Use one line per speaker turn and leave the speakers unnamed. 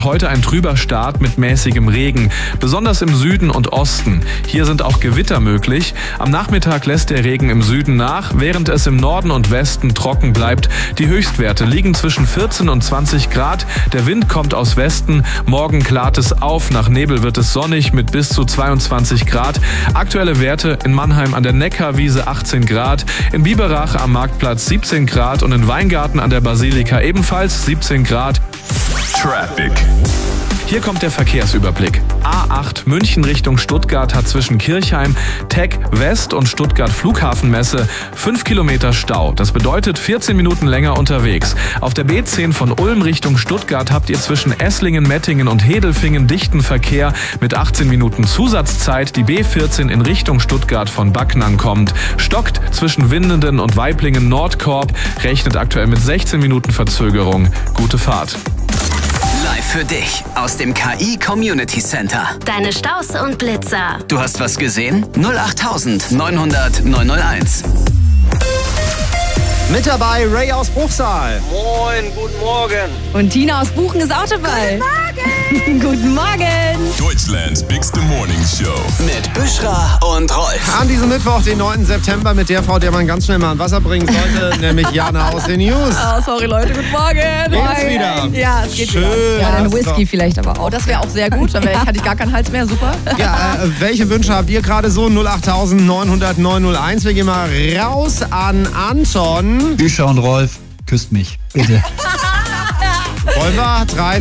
Heute ein trüber Start mit mäßigem Regen, besonders im Süden und Osten. Hier sind auch Gewitter möglich. Am Nachmittag lässt der Regen im Süden nach, während es im Norden und Westen trocken bleibt. Die Höchstwerte liegen zwischen 14 und 20 Grad. Der Wind kommt aus Westen. Morgen klart es auf. Nach Nebel wird es sonnig mit bis zu 22 Grad. Aktuelle Werte in Mannheim an der Neckarwiese 18 Grad, in Biberach am Marktplatz 17 Grad und in Weingarten an der Basilika ebenfalls 17 Grad.
Traffic.
Hier kommt der Verkehrsüberblick. A8 München Richtung Stuttgart hat zwischen Kirchheim, Tech West und Stuttgart Flughafenmesse 5 Kilometer Stau. Das bedeutet 14 Minuten länger unterwegs. Auf der B10 von Ulm Richtung Stuttgart habt ihr zwischen Esslingen, Mettingen und Hedelfingen dichten Verkehr mit 18 Minuten Zusatzzeit. Die B14 in Richtung Stuttgart von Backnang kommt. Stockt zwischen Windenden und Waiblingen Nordkorb, rechnet aktuell mit 16 Minuten Verzögerung. Gute Fahrt.
Live für dich aus dem KI Community Center.
Deine Staus und Blitzer.
Du hast was gesehen? 08900 901.
Mit dabei Ray aus Bruchsal.
Moin, guten Morgen.
Und Tina aus Buchen ist auch dabei. Guten Morgen. Guten Morgen.
Deutschlands Bigste Morning Show.
Mit Büschra und Rolf.
An diesem Mittwoch, den 9. September, mit der Frau, der man ganz schnell mal an Wasser bringen sollte, nämlich Jana aus den News.
Oh, sorry Leute, guten Morgen.
Geht's wieder?
Ja, es geht
Schön.
wieder. Ja, dann Whisky vielleicht aber auch.
Oh, das wäre auch sehr gut. Dann hätte ich gar keinen Hals mehr. Super.
Ja, welche Wünsche habt ihr gerade so? 08000 900 901. Wir gehen mal raus an Anton.
Büscher und Rolf, küsst mich, bitte.
Wollen wir? 3,